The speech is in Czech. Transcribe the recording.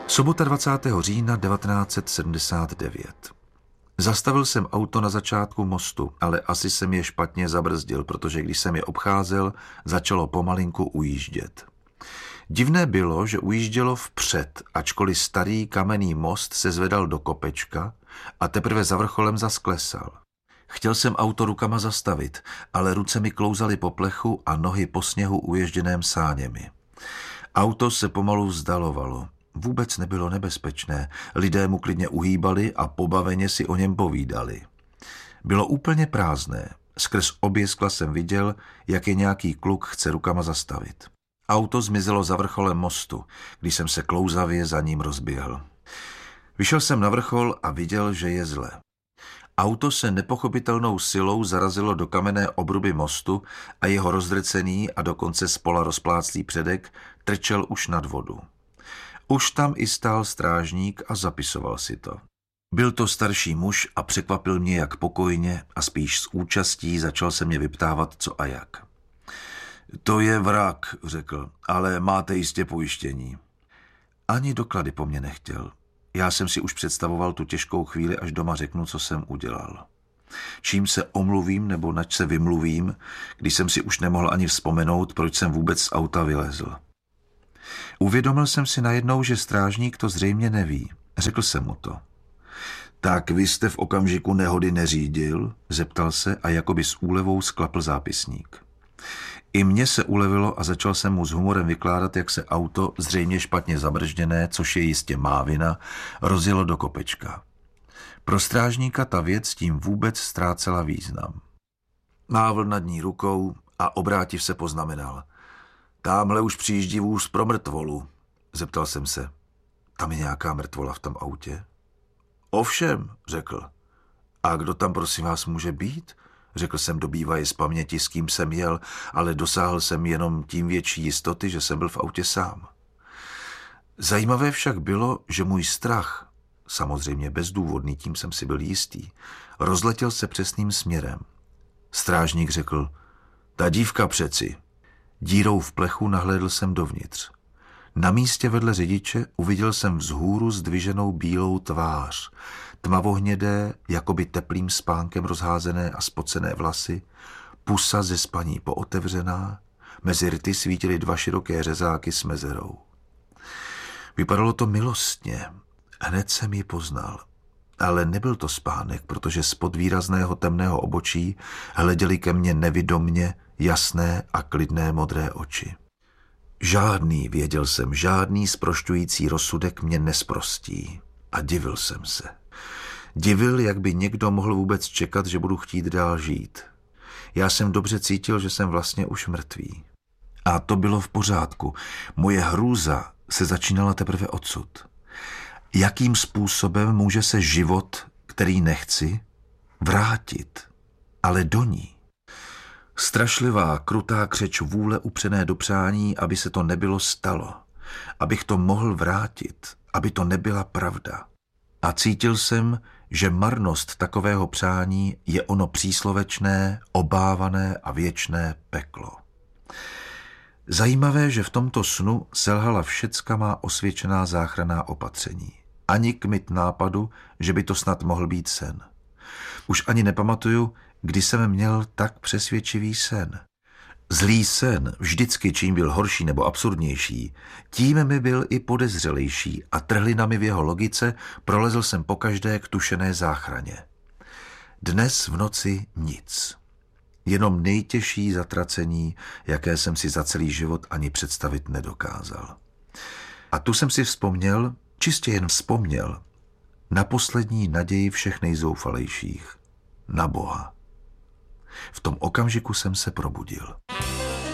Sobota 20. října 1979. Zastavil jsem auto na začátku mostu, ale asi jsem je špatně zabrzdil, protože když jsem je obcházel, začalo pomalinku ujíždět. Divné bylo, že ujíždělo vpřed, ačkoliv starý kamenný most se zvedal do kopečka a teprve za vrcholem zasklesal. Chtěl jsem auto rukama zastavit, ale ruce mi klouzaly po plechu a nohy po sněhu uježděném sáněmi. Auto se pomalu vzdalovalo. Vůbec nebylo nebezpečné, lidé mu klidně uhýbali a pobaveně si o něm povídali. Bylo úplně prázdné, skrz obě skla jsem viděl, jak je nějaký kluk chce rukama zastavit. Auto zmizelo za vrcholem mostu, když jsem se klouzavě za ním rozběhl. Vyšel jsem na vrchol a viděl, že je zle. Auto se nepochopitelnou silou zarazilo do kamenné obruby mostu a jeho rozdrcený a dokonce spola rozpláclý předek trčel už nad vodu. Už tam i stál strážník a zapisoval si to. Byl to starší muž a překvapil mě jak pokojně a spíš s účastí začal se mě vyptávat co a jak. To je vrak, řekl, ale máte jistě pojištění. Ani doklady po mně nechtěl. Já jsem si už představoval tu těžkou chvíli, až doma řeknu, co jsem udělal. Čím se omluvím nebo nač se vymluvím, když jsem si už nemohl ani vzpomenout, proč jsem vůbec z auta vylezl. Uvědomil jsem si najednou, že strážník to zřejmě neví. Řekl jsem mu to. Tak vy jste v okamžiku nehody neřídil? Zeptal se a jakoby s úlevou sklapl zápisník. I mně se ulevilo a začal jsem mu s humorem vykládat, jak se auto, zřejmě špatně zabržděné, což je jistě má vina, rozjelo do kopečka. Pro strážníka ta věc tím vůbec ztrácela význam. Mávl nad ní rukou a obrátiv se poznamenal. Támhle už přijíždí vůz pro mrtvolu. Zeptal jsem se. Tam je nějaká mrtvola v tom autě? Ovšem, řekl. A kdo tam prosím vás může být? Řekl jsem dobývaje z paměti, s kým jsem jel, ale dosáhl jsem jenom tím větší jistoty, že jsem byl v autě sám. Zajímavé však bylo, že můj strach, samozřejmě bezdůvodný, tím jsem si byl jistý, rozletěl se přesným směrem. Strážník řekl, ta dívka přeci. Dírou v plechu nahlédl jsem dovnitř. Na místě vedle řidiče uviděl jsem vzhůru zdviženou bílou tvář, tmavohnědé, jakoby teplým spánkem rozházené a spocené vlasy, pusa ze spaní pootevřená, mezi rty svítily dva široké řezáky s mezerou. Vypadalo to milostně, hned jsem ji poznal. Ale nebyl to spánek, protože spod výrazného temného obočí hleděly ke mně nevidomně jasné a klidné modré oči. Žádný, věděl jsem, žádný zprošťující rozsudek mě nesprostí. A divil jsem se. Divil, jak by někdo mohl vůbec čekat, že budu chtít dál žít. Já jsem dobře cítil, že jsem vlastně už mrtvý. A to bylo v pořádku. Moje hrůza se začínala teprve odsud. Jakým způsobem může se život, který nechci, vrátit, ale do ní? Strašlivá, krutá křeč vůle upřené do přání, aby se to nebylo stalo, abych to mohl vrátit, aby to nebyla pravda. A cítil jsem, že marnost takového přání je ono příslovečné, obávané a věčné peklo. Zajímavé, že v tomto snu selhala všecka má osvědčená záchranná opatření. Ani kmit nápadu, že by to snad mohl být sen. Už ani nepamatuju, kdy jsem měl tak přesvědčivý sen. Zlý sen, vždycky čím byl horší nebo absurdnější, tím mi byl i podezřelejší a trhlinami v jeho logice prolezl jsem pokaždé k tušené záchraně. Dnes v noci nic. Jenom nejtěžší zatracení, jaké jsem si za celý život ani představit nedokázal. A tu jsem si vzpomněl, čistě jen vzpomněl, na poslední naději všech nejzoufalejších, na Boha. V tom okamžiku jsem se probudil.